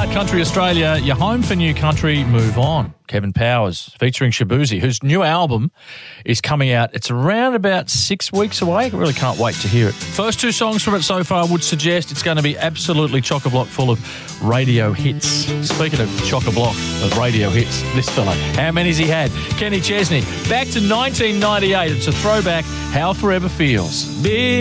Country Australia, you're home for new country, move on. Kevin Powers featuring Shaboozey, whose new album is coming out. It's around about 6 weeks away. I really can't wait to hear it. First two songs from it so far would suggest it's going to be absolutely chock-a-block full of radio hits. Speaking of chock-a-block of radio hits, this fella, how many's he had? Kenny Chesney, back to 1998. It's a throwback, How Forever Feels. Big